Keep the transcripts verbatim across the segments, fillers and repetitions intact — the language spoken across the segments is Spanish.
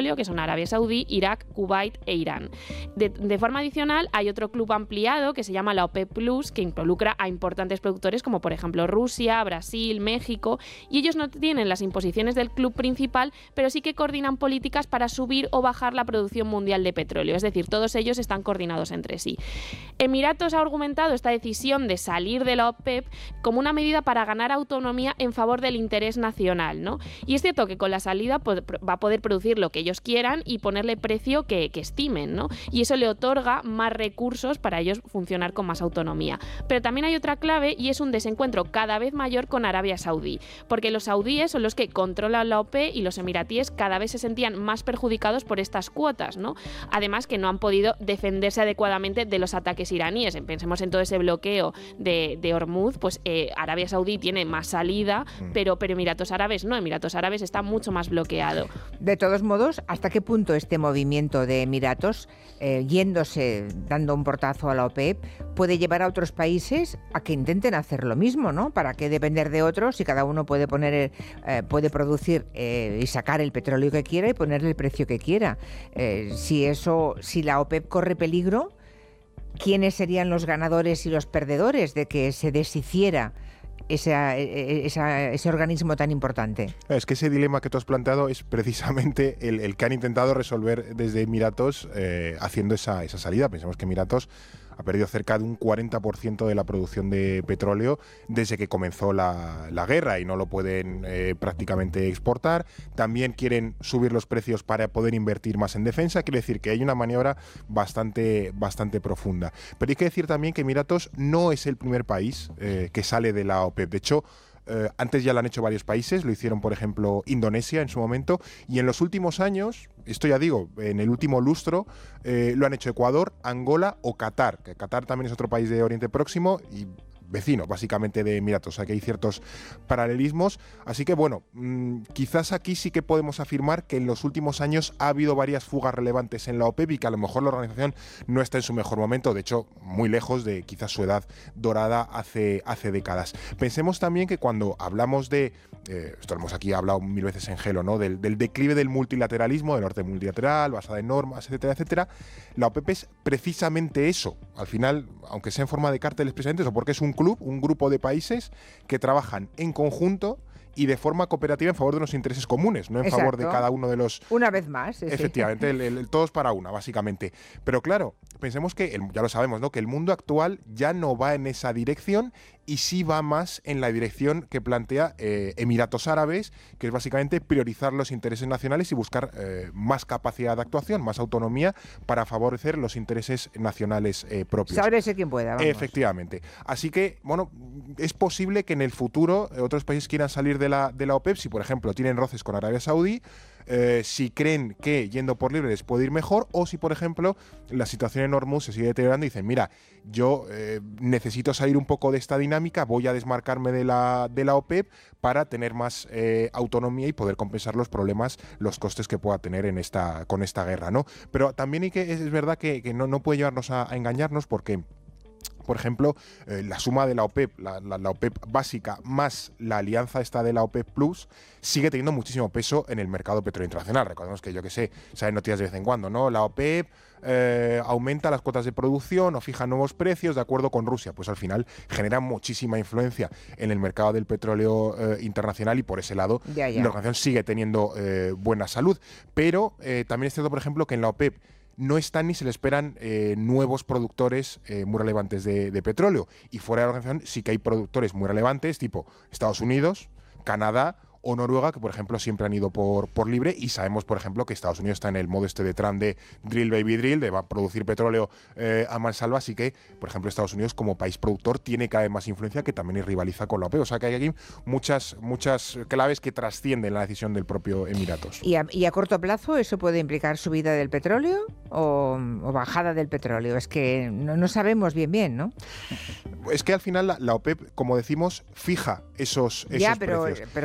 petróleo, que son Arabia Saudí, Irak, Kuwait e Irán. De, de forma adicional, hay otro club ampliado que se llama la OPEP Plus, que involucra a importantes productores como por ejemplo Rusia, Brasil, México, y ellos no tienen las imposiciones del club principal, pero sí que coordinan políticas para subir o bajar la producción mundial de petróleo, es decir, todos ellos están coordinados entre sí. Emiratos ha argumentado esta decisión de salir de la OPEP como una medida para ganar autonomía en favor del interés nacional, ¿no? Y es cierto que con la salida pues, va a poder producir lo que ellos quieran y ponerle precio que, que estimen, ¿no? Y eso le otorga más recursos para ellos funcionar con más autonomía. Pero también hay otra clave y es un desencuentro cada vez mayor con Arabia Saudí, porque los saudíes son los que controlan la OPEP y los emiratíes cada vez se sentían más perjudicados por estas cuotas, ¿no? Además que no han podido defenderse adecuadamente de los ataques iraníes. Pensemos en todo ese bloqueo de, de Hormuz, pues eh, Arabia Saudí tiene más salida, mm. pero, pero Emiratos Árabes no, Emiratos Árabes está mucho más bloqueado. De todos modos, ¿hasta qué punto este movimiento de Emiratos, eh, yéndose, dando un portazo a la OPEP, puede llevar a otros países a que intenten hacer lo mismo, ¿no? ¿Para qué depender de otros si cada uno puede poner, eh, puede producir eh, y sacar el petróleo que quiera y ponerle el precio que quiera? Eh, si eso, si la OPEP corre peligro, ¿quiénes serían los ganadores y los perdedores de que se deshiciera esa, esa, ese organismo tan importante? Es que ese dilema que tú has planteado es precisamente el, el que han intentado resolver desde Emiratos eh, haciendo esa, esa salida. Pensemos que Emiratos ha perdido cerca de un cuarenta por ciento de la producción de petróleo desde que comenzó la, la guerra y no lo pueden eh, prácticamente exportar. También quieren subir los precios para poder invertir más en defensa. Quiere decir que hay una maniobra bastante, bastante profunda. Pero hay que decir también que Emiratos no es el primer país eh, que sale de la OPEP. De hecho, Eh, antes ya lo han hecho varios países, lo hicieron por ejemplo Indonesia en su momento, y en los últimos años, esto ya digo, en el último lustro, eh, lo han hecho Ecuador, Angola o Qatar, que Qatar también es otro país de Oriente Próximo y vecino básicamente de Emiratos, o sea que hay ciertos paralelismos, así que bueno, mmm, quizás aquí sí que podemos afirmar que en los últimos años ha habido varias fugas relevantes en la OPEP y que a lo mejor la organización no está en su mejor momento, de hecho muy lejos de quizás su edad dorada hace, hace décadas. Pensemos también que cuando hablamos de, eh, esto lo hemos aquí hablado mil veces en Gelo, ¿no? del, del declive del multilateralismo, del orden multilateral, basada en normas, etcétera, etcétera, la OPEP es precisamente eso, al final, aunque sea en forma de cárteles precisamente eso, porque es un club, un grupo de países que trabajan en conjunto y de forma cooperativa en favor de los intereses comunes, no en Exacto. favor de cada uno de los... Una vez más. Sí, efectivamente, sí. el, el, el todos para una, básicamente. Pero claro, pensemos que, el, ya lo sabemos, ¿no? Que el mundo actual ya no va en esa dirección y sí va más en la dirección que plantea eh, Emiratos Árabes, que es básicamente priorizar los intereses nacionales y buscar eh, más capacidad de actuación, más autonomía para favorecer los intereses nacionales eh, propios. Sálvese quien pueda, vamos. Efectivamente. Así que, bueno, es posible que en el futuro eh, otros países quieran salir de la, de la OPEP, si por ejemplo tienen roces con Arabia Saudí, eh, si creen que yendo por libre les puede ir mejor, o si por ejemplo la situación en Hormuz se sigue deteriorando y dicen, mira, yo eh, necesito salir un poco de esta dinámica, voy a desmarcarme de la, de la OPEP para tener más eh, autonomía y poder compensar los problemas, los costes que pueda tener en esta, con esta guerra, ¿no? Pero también hay que, es verdad que, que no, no puede llevarnos a, a engañarnos porque... Por ejemplo, eh, la suma de la OPEP, la, la, la OPEP básica, más la alianza esta de la OPEP Plus, sigue teniendo muchísimo peso en el mercado petróleo internacional. Recordemos que, yo que sé, salen noticias de vez en cuando, ¿no? La OPEP eh, aumenta las cuotas de producción o fija nuevos precios de acuerdo con Rusia. Pues al final genera muchísima influencia en el mercado del petróleo eh, internacional y por ese lado ya, ya. la organización sigue teniendo eh, buena salud. Pero eh, también es cierto, por ejemplo, que en la OPEP no están ni se le esperan eh, nuevos productores eh, muy relevantes de, de petróleo. Y fuera de la organización sí que hay productores muy relevantes, tipo Estados Unidos, Canadá o Noruega, que por ejemplo siempre han ido por, por libre, y sabemos por ejemplo que Estados Unidos está en el modo este de Trump de drill baby drill, de va a producir petróleo eh, a mansalva, así que por ejemplo Estados Unidos como país productor tiene cada vez más influencia, que también rivaliza con la OPEP, o sea que hay aquí muchas, muchas claves que trascienden la decisión del propio Emiratos. ¿Y a, y a corto plazo eso puede implicar subida del petróleo o, o bajada del petróleo? Es que no, no sabemos bien bien, ¿no? Es que al final la, la OPEP, como decimos, fija esos, esos ya, pero, precios. pero mira,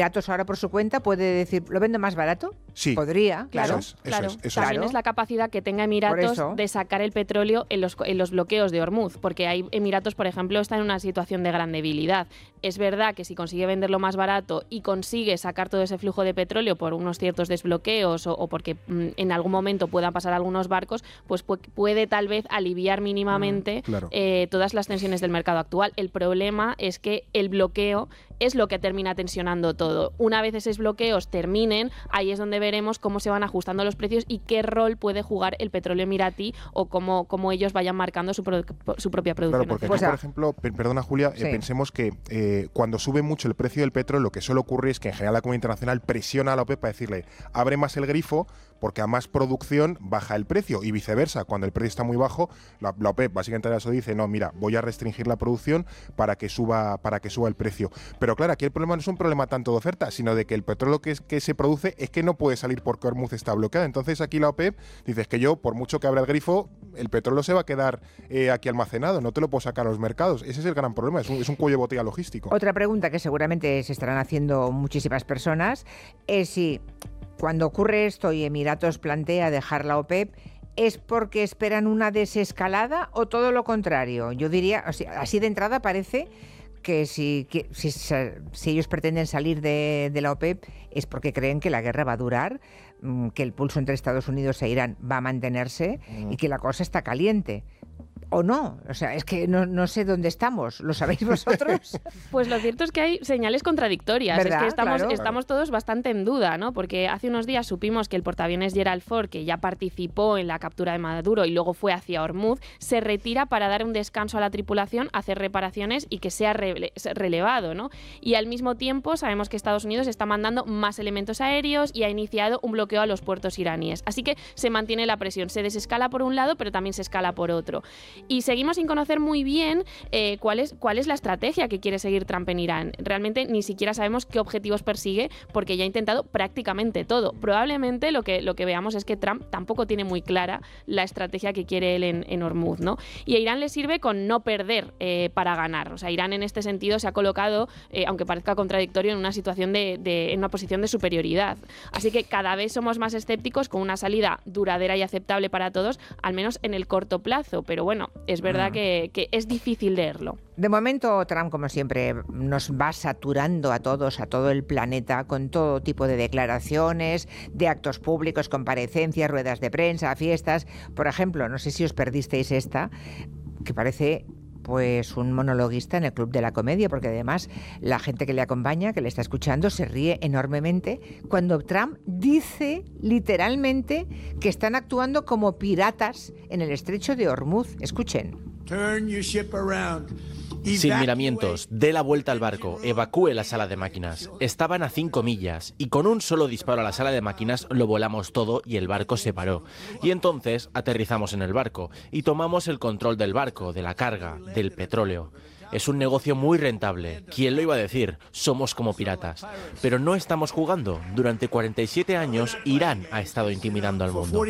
Emiratos ahora por su cuenta puede decir, ¿lo vendo más barato? Sí. Podría, claro. Eso es, eso Claro, es, eso también Claro. es la capacidad que tenga Por Emiratos eso. de sacar el petróleo en los, en los bloqueos de Hormuz, porque hay Emiratos, por ejemplo, está en una situación de gran debilidad. Es verdad que si consigue venderlo más barato y consigue sacar todo ese flujo de petróleo por unos ciertos desbloqueos o, o porque mm, en algún momento puedan pasar algunos barcos, pues pu- puede tal vez aliviar mínimamente Mm, claro. eh, todas las tensiones del mercado actual. El problema es que el bloqueo es lo que termina tensionando todo. Una vez esos bloqueos terminen, ahí es donde veremos cómo se van ajustando los precios y qué rol puede jugar el petróleo emiratí o cómo, cómo ellos vayan marcando su, pro- su propia producción. Claro, porque aquí, Pues, ah, por ejemplo, per- perdona Julia, sí. eh, pensemos que eh, cuando sube mucho el precio del petróleo, lo que suele ocurrir es que en general la comunidad internacional presiona a la OPEP para decirle, abre más el grifo porque a más producción baja el precio y viceversa. Cuando el precio está muy bajo, la, la OPEP básicamente eso dice, no, mira, voy a restringir la producción para que suba para que suba el precio. Pero claro, aquí el problema no es un problema tanto de oferta, sino de que el petróleo que, es, que se produce es que no puede salir porque Hormuz está bloqueado. Entonces aquí la OPEP dice que yo, por mucho que abra el grifo, el petróleo se va a quedar eh, aquí almacenado, no te lo puedo sacar a los mercados. Ese es el gran problema, es un, es un cuello de botella logístico. Otra pregunta que seguramente se estarán haciendo muchísimas personas es si cuando ocurre esto y Emiratos plantea dejar la OPEP, ¿es porque esperan una desescalada o todo lo contrario? Yo diría, o sea, así de entrada parece que si, que si, si ellos pretenden salir de, de la OPEP es porque creen que la guerra va a durar, que el pulso entre Estados Unidos e Irán va a mantenerse y que la cosa está caliente. ¿O no? O sea, es que no, no sé dónde estamos. ¿Lo sabéis vosotros? Pues lo cierto es que hay señales contradictorias. ¿Verdad? Es que estamos, Claro. estamos todos bastante en duda, ¿no? Porque hace unos días supimos que el portaaviones Gerald Ford, que ya participó en la captura de Maduro y luego fue hacia Hormuz, se retira para dar un descanso a la tripulación, hacer reparaciones y que sea rele- relevado, ¿no? Y al mismo tiempo sabemos que Estados Unidos está mandando más elementos aéreos y ha iniciado un bloqueo a los puertos iraníes. Así que se mantiene la presión. Se desescala por un lado, pero también se escala por otro. Y seguimos sin conocer muy bien eh, cuál es, cuál es la estrategia que quiere seguir Trump en Irán. Realmente ni siquiera sabemos qué objetivos persigue porque ya ha intentado prácticamente todo. Probablemente lo que, lo que veamos es que Trump tampoco tiene muy clara la estrategia que quiere él en, en Hormuz, ¿no? Y a Irán le sirve con no perder eh, para ganar. O sea, Irán en este sentido se ha colocado, eh, aunque parezca contradictorio, en una situación de, de en una posición de superioridad. Así que cada vez somos más escépticos con una salida duradera y aceptable para todos, al menos en el corto plazo. Pero bueno, es verdad mm. que, que es difícil leerlo. De momento, Trump, como siempre, nos va saturando a todos, a todo el planeta, con todo tipo de declaraciones, de actos públicos, comparecencias, ruedas de prensa, fiestas. Por ejemplo, no sé si os perdisteis esta, que parece pues un monologuista en el Club de la Comedia, porque además la gente que le acompaña, que le está escuchando, se ríe enormemente cuando Trump dice literalmente que están actuando como piratas en el estrecho de Hormuz. Escuchen. Turn your ship around. Sin miramientos, dé la vuelta al barco, evacúe la sala de máquinas. Estaban a cinco millas y con un solo disparo a la sala de máquinas lo volamos todo y el barco se paró. Y entonces aterrizamos en el barco y tomamos el control del barco, de la carga, del petróleo. Es un negocio muy rentable. ¿Quién lo iba a decir? Somos como piratas. Pero no estamos jugando. Durante cuarenta y siete años, Irán ha estado intimidando al mundo.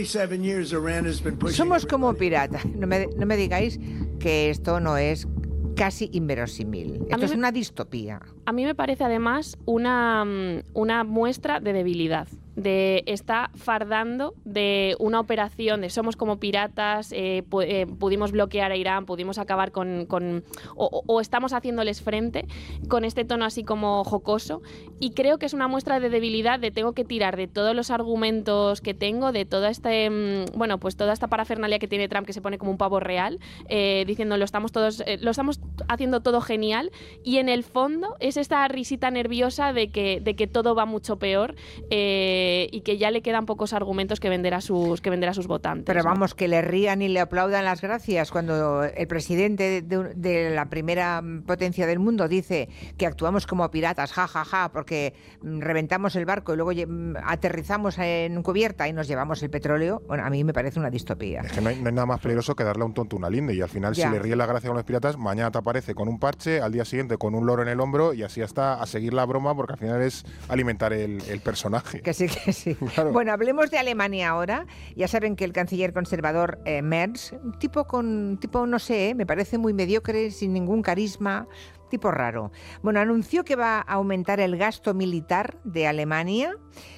Somos como piratas. No me, no me digáis que esto no es casi inverosímil. Esto es una distopía. A mí me parece además una, una muestra de debilidad. De está fardando de una operación de somos como piratas, eh, pu- eh, pudimos bloquear a Irán, pudimos acabar con... con o, o estamos haciéndoles frente con este tono así como jocoso, y creo que es una muestra de debilidad, de tengo que tirar de todos los argumentos que tengo, de toda este, mmm, bueno, pues toda esta parafernalia que tiene Trump, que se pone como un pavo real, eh, diciendo lo estamos todos, eh, lo estamos haciendo todo genial, y en el fondo es esta risita nerviosa de que, de que todo va mucho peor, eh, y que ya le quedan pocos argumentos que vender a sus, que vender a sus votantes. Pero ¿no? vamos, que le rían y le aplaudan las gracias cuando el presidente de, de la primera potencia del mundo dice que actuamos como piratas, ja, ja, ja, porque reventamos el barco y luego aterrizamos en cubierta y nos llevamos el petróleo. Bueno, a mí me parece una distopía. Es que no hay, no hay nada más peligroso que darle a un tonto una linde, y al final ya. Si le ríe la gracia con los piratas, mañana te aparece con un parche, al día siguiente con un loro en el hombro, y así hasta a seguir la broma, porque al final es alimentar el, el personaje. Que sí, que sí. Claro. Bueno, hablemos de Alemania ahora. Ya saben que el canciller conservador eh, Merz, un tipo con, tipo no sé, me parece muy mediocre, sin ningún carisma, tipo raro. Bueno, anunció que va a aumentar el gasto militar de Alemania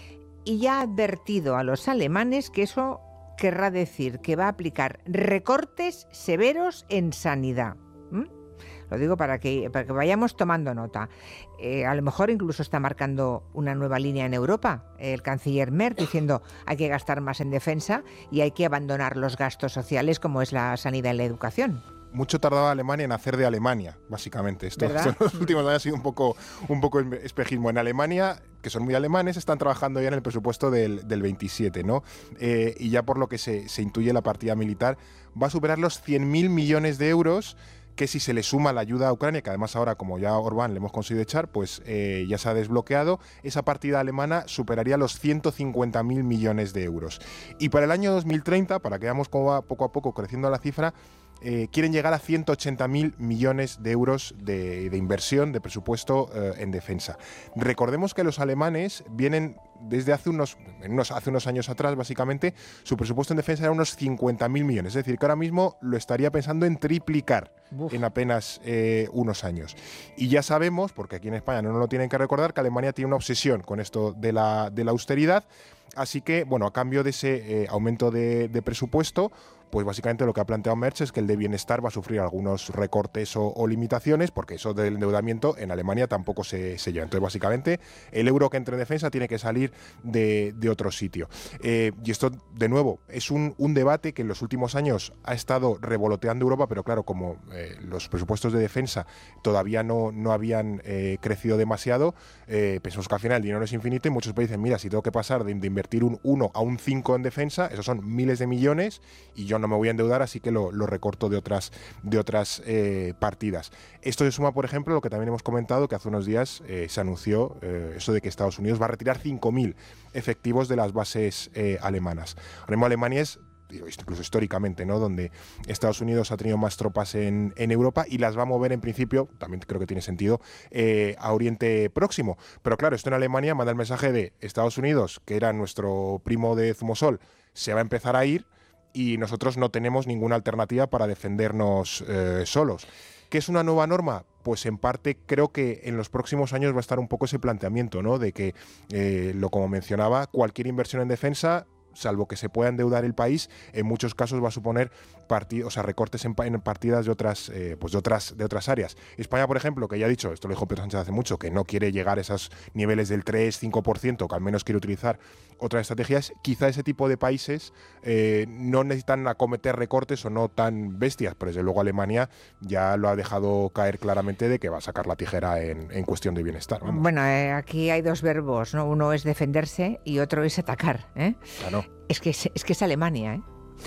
y ya ha advertido a los alemanes que eso querrá decir que va a aplicar recortes severos en sanidad. ¿Mm? Lo digo para que, para que vayamos tomando nota. Eh, a lo mejor incluso está marcando una nueva línea en Europa, el canciller Merz, diciendo hay que gastar más en defensa y hay que abandonar los gastos sociales como es la sanidad y la educación. Mucho tardaba Alemania en hacer de Alemania, básicamente. Esto, esto en los últimos años ha sido un poco, un poco espejismo. En Alemania, que son muy alemanes, están trabajando ya en el presupuesto del, del veintisiete, ¿no? Eh, y ya por lo que se, se intuye, la partida militar va a superar los cien mil millones de euros, que si se le suma la ayuda a Ucrania, que además ahora, como ya Orbán le hemos conseguido echar, pues eh, ya se ha desbloqueado, esa partida alemana superaría los ciento cincuenta mil millones de euros. Y para el año dos mil treinta, para que veamos cómo va poco a poco creciendo la cifra, Eh, quieren llegar a ciento ochenta mil millones de euros de, de inversión, de presupuesto eh, en defensa. Recordemos que los alemanes vienen desde hace unos, unos, hace unos años atrás, básicamente, su presupuesto en defensa era unos cincuenta mil millones. Es decir, que ahora mismo lo estaría pensando en triplicar Uf. en apenas eh, unos años. Y ya sabemos, porque aquí en España no nos lo tienen que recordar, que Alemania tiene una obsesión con esto de la, de la austeridad. Así que, bueno, a cambio de ese eh, aumento de, de presupuesto, pues básicamente lo que ha planteado Merz es que el de bienestar va a sufrir algunos recortes o, o limitaciones, porque eso del endeudamiento en Alemania tampoco se, se lleva. Entonces, básicamente, el euro que entre en defensa tiene que salir de, de otro sitio. Eh, y esto, de nuevo, es un, un debate que en los últimos años ha estado revoloteando Europa, pero claro, como eh, los presupuestos de defensa todavía no, no habían eh, crecido demasiado, eh, pensamos que al final el dinero es infinito y muchos países dicen, mira, si tengo que pasar de, de invertir un uno a un cinco en defensa, esos son miles de millones y yo no me voy a endeudar, así que lo, lo recorto de otras, de otras eh, partidas. Esto se suma, por ejemplo, a lo que también hemos comentado, que hace unos días eh, se anunció eh, eso de que Estados Unidos va a retirar cinco mil efectivos de las bases eh, alemanas. Ahora mismo Alemania es, incluso históricamente, ¿no?, donde Estados Unidos ha tenido más tropas en, en Europa y las va a mover en principio, también creo que tiene sentido, eh, a Oriente Próximo. Pero claro, esto en Alemania manda el mensaje de Estados Unidos, que era nuestro primo de Zumosol, se va a empezar a ir y nosotros no tenemos ninguna alternativa para defendernos eh, solos. ¿Qué es una nueva norma? Pues en parte creo que en los próximos años va a estar un poco ese planteamiento, ¿no?, de que, eh, lo como mencionaba, cualquier inversión en defensa, salvo que se pueda endeudar el país, en muchos casos va a suponer partidos, o sea, recortes en, en partidas de otras, eh, pues de otras, de otras áreas. España, por ejemplo, que ya ha dicho, esto lo dijo Pedro Sánchez hace mucho, que no quiere llegar a esos niveles del tres cinco por ciento, que al menos quiere utilizar otras estrategias, quizá ese tipo de países eh, no necesitan acometer recortes o no tan bestias, pero desde luego Alemania ya lo ha dejado caer claramente de que va a sacar la tijera en, en cuestión de bienestar. Vamos. Bueno, eh, aquí hay dos verbos, ¿no? Uno es defenderse y otro es atacar, ¿eh? Claro. Es que es, es que es Alemania, ¿eh?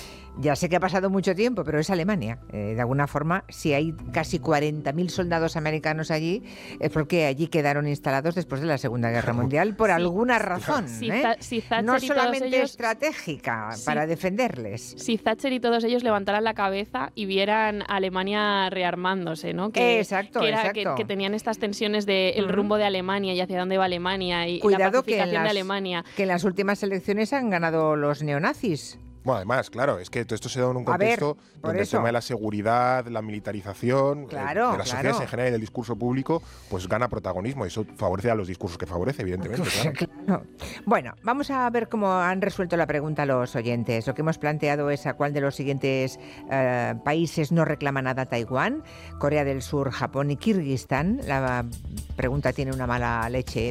Ya sé que ha pasado mucho tiempo, pero es Alemania. Eh, de alguna forma, si hay casi cuarenta mil soldados americanos allí, es porque allí quedaron instalados después de la Segunda Guerra Mundial por sí, alguna razón. Si, ¿eh? si Thatcher no y solamente ellos, estratégica sí, para defenderles. Si Thatcher y todos ellos levantaran la cabeza y vieran a Alemania rearmándose, ¿no? Que, exacto, que, era, exacto. Que, que tenían estas tensiones del de rumbo de Alemania y hacia dónde va Alemania y, Cuidado y la pacificación que las, de Alemania. Que en las últimas elecciones han ganado los neonazis. Bueno, además, claro, es que todo esto se da en un contexto ver, donde eso. el tema de la seguridad, la militarización, claro, eh, de las claro. sociedades en general y del discurso público, pues gana protagonismo y eso favorece a los discursos que favorece, evidentemente. Claro. Claro. Bueno, vamos a ver cómo han resuelto la pregunta los oyentes. Lo que hemos planteado es a cuál de los siguientes eh, países no reclama nada a Taiwán: Corea del Sur, Japón y Kirguistán. La pregunta tiene una mala leche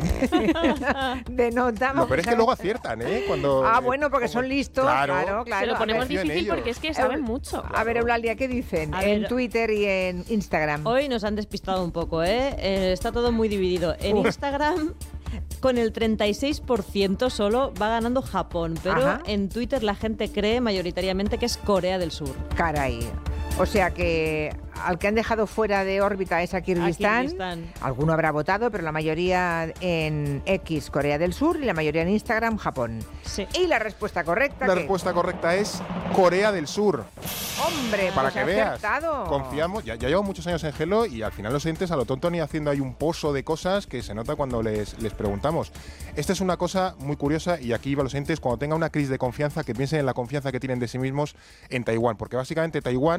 de nota. No, pero es que luego aciertan, ¿eh? Cuando, ah, bueno, porque son listos. Claro, claro, claro. Se lo ponemos ver, difícil porque es que saben Eh, mucho. A ver, Eulalia, ¿qué dicen A en ver, Twitter y en Instagram? Hoy nos han despistado un poco, ¿eh? Eh, está todo muy dividido. En Uf. Instagram, con el treinta y seis por ciento solo va ganando Japón, pero Ajá. en Twitter la gente cree mayoritariamente que es Corea del Sur. Caray. O sea que al que han dejado fuera de órbita es a Kirguistán. A Kirguistán. Alguno habrá votado, pero la mayoría en X, Corea del Sur, y la mayoría en Instagram, Japón. Sí. Y la respuesta correcta, La ¿qué? respuesta correcta es Corea del Sur. ¡Hombre, Para pues que ha veas, acertado! confiamos, ya, ya llevo muchos años en Hello y al final los entes a lo tonto ni haciendo ahí un pozo de cosas que se nota cuando les, les preguntamos. Esta es una cosa muy curiosa y aquí va los entes, cuando tenga una crisis de confianza, que piensen en la confianza que tienen de sí mismos en Taiwán, porque básicamente Taiwán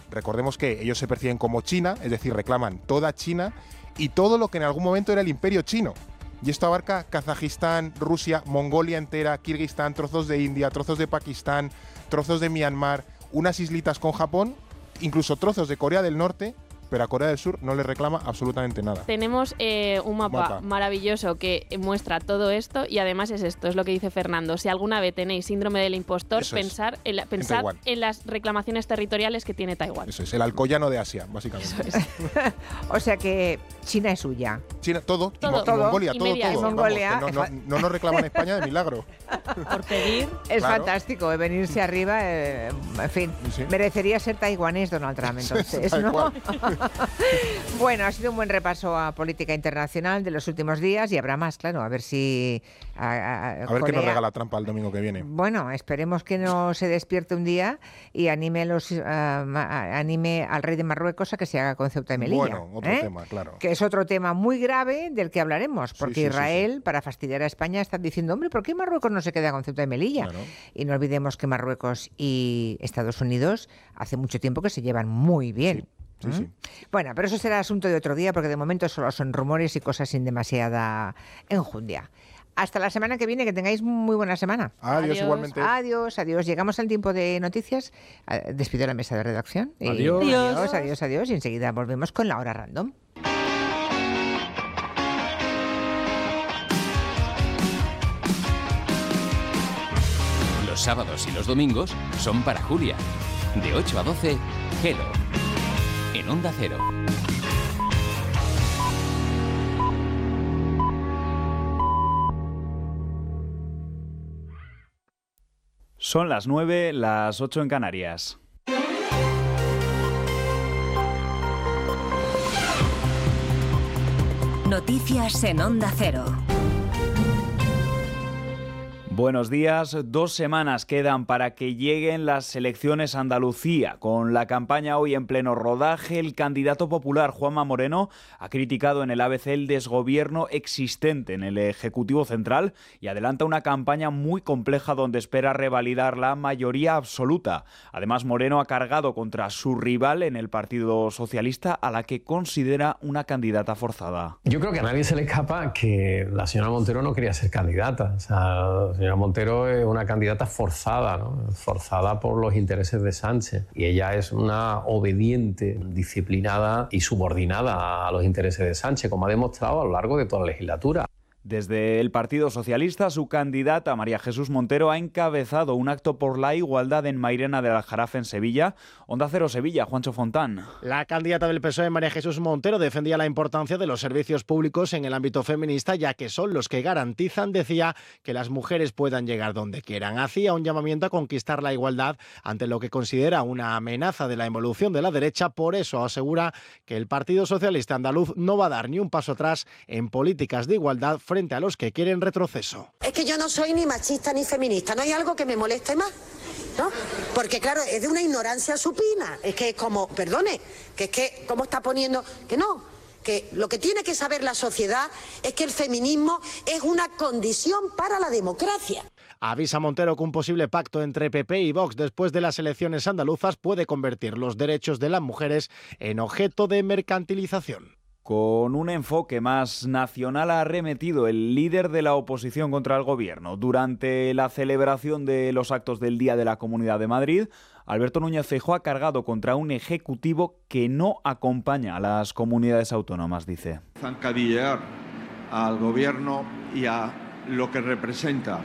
Recordemos que ellos se perciben como China, es decir, reclaman toda China y todo lo que en algún momento era el imperio chino. Y esto abarca Kazajistán, Rusia, Mongolia entera, Kirguistán, trozos de India, trozos de Pakistán, trozos de Myanmar, unas islitas con Japón, incluso trozos de Corea del Norte, pero a Corea del Sur no le reclama absolutamente nada. Tenemos eh, un mapa, mapa maravilloso que muestra todo esto y además es esto, es lo que dice Fernando. Si alguna vez tenéis síndrome del impostor, Eso es. pensar, en, la, pensar en, en las reclamaciones territoriales que tiene Taiwán. Eso es, el alcoyano de Asia, básicamente. Eso es. O sea que China es suya. China, todo, Todo. y, Mo- y Todo. Mongolia, Y todo, media todo. Asia. Mongolia. Vamos, que no, no, no nos reclaman España de milagro. Por pedir. Es Claro. fantástico, eh, venirse arriba, eh, en fin, Sí. merecería ser taiwanés Donald Trump entonces, Tal ¿no? cual. Bueno, ha sido un buen repaso a política internacional de los últimos días y habrá más, claro, a ver si... A, a- A ver Corea- qué nos regala Trump el domingo que viene. Bueno, esperemos que no se despierte un día y anime, a los, ah, ma- anime al rey de Marruecos a que se haga con Ceuta y Melilla. Bueno, otro ¿eh? tema, claro. Que es otro tema muy grave del que hablaremos, porque sí, sí, Israel, para fastidiar a España, está diciendo, hombre, ¿por qué Marruecos no se queda con Ceuta y Melilla? Claro. Y no olvidemos que Marruecos y Estados Unidos hace mucho tiempo que se llevan muy bien. Sí, ¿Mm? sí. Bueno, pero eso será asunto de otro día, porque de momento solo son rumores y cosas sin demasiada enjundia. Hasta la semana que viene, que tengáis muy buena semana. Adiós, Adiós. igualmente. Adiós, adiós. Llegamos al tiempo de noticias. Eh, Despido la mesa de redacción. Y- Adiós. Adiós, adiós, adiós. Y enseguida volvemos con la hora random. Los sábados y los domingos son para Julia. De ocho a doce, Hello. En Onda Cero. Son las nueve, las ocho en Canarias. Noticias en Onda Cero. Buenos días. Dos semanas quedan para que lleguen las elecciones a Andalucía. Con la campaña hoy en pleno rodaje, el candidato popular Juanma Moreno ha criticado en el A B C el desgobierno existente en el Ejecutivo Central y adelanta una campaña muy compleja donde espera revalidar la mayoría absoluta. Además, Moreno ha cargado contra su rival en el Partido Socialista, a la que considera una candidata forzada. Yo creo que a nadie se le escapa que la señora Montero no quería ser candidata. O sea, la señora Montero es una candidata forzada, ¿no? Forzada por los intereses de Sánchez. Y ella es una obediente, disciplinada y subordinada a los intereses de Sánchez, como ha demostrado a lo largo de toda la legislatura. Desde el Partido Socialista, su candidata María Jesús Montero ha encabezado un acto por la igualdad en Mairena del Aljarafe, en Sevilla. Onda Cero Sevilla, Juancho Fontán. La candidata del P S O E, María Jesús Montero, defendía la importancia de los servicios públicos en el ámbito feminista, ya que son los que garantizan, decía, que las mujeres puedan llegar donde quieran. Hacía un llamamiento a conquistar la igualdad ante lo que considera una amenaza de la involución de la derecha. Por eso asegura que el Partido Socialista Andaluz no va a dar ni un paso atrás en políticas de igualdad frente a los que quieren retroceso. Es que yo no soy ni machista ni feminista, no hay algo que me moleste más, ¿no? Porque claro, es de una ignorancia supina, es que es como, perdone, que es que, ¿cómo está poniendo? Que no, que lo que tiene que saber la sociedad es que el feminismo es una condición para la democracia. Avisa Montero que un posible pacto entre P P y Vox después de las elecciones andaluzas puede convertir los derechos de las mujeres en objeto de mercantilización. Con un enfoque más nacional ha arremetido el líder de la oposición contra el gobierno. Durante la celebración de los actos del Día de la Comunidad de Madrid, Alberto Núñez Feijóo ha cargado contra un ejecutivo que no acompaña a las comunidades autónomas, dice. Zancadillear al gobierno y a lo que representa